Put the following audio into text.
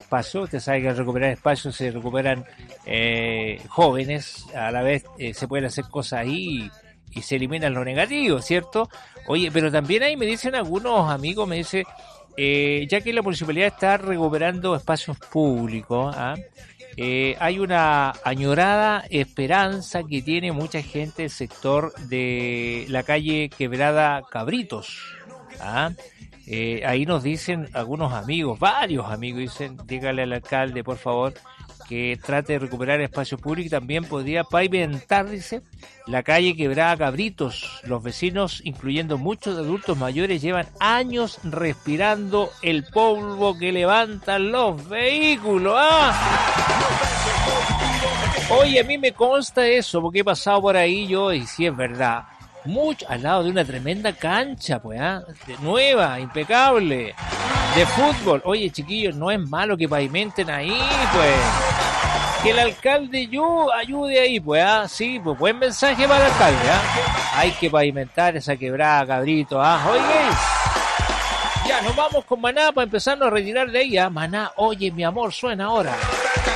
espacio. Usted sabe que al recuperar espacio se recuperan jóvenes, a la vez se pueden hacer cosas ahí y se eliminan lo negativo, ¿cierto? Oye, pero también ahí me dicen algunos amigos, me dice, ya que la municipalidad está recuperando espacios públicos, hay una añorada esperanza que tiene mucha gente del sector de la calle Quebrada Cabritos. Ahí nos dicen algunos amigos, varios amigos, dicen, dígale al alcalde, por favor, que trate de recuperar espacios públicos y también podría pavimentar, dice, la calle Quebrada Cabritos. Los vecinos, incluyendo muchos adultos mayores, llevan años respirando el polvo que levantan los vehículos. Oye, a mí me consta eso, porque he pasado por ahí yo y sí es verdad. Mucho al lado de una tremenda cancha, pues, nueva, impecable, de fútbol. Oye, chiquillos, no es malo que pavimenten ahí, pues. Que el alcalde ayude ahí, pues, sí, pues buen mensaje para el alcalde, Hay que pavimentar esa quebrada, cabrito, Oye, ya nos vamos con Maná para empezarnos a retirar de ella. Maná, oye, mi amor, suena ahora.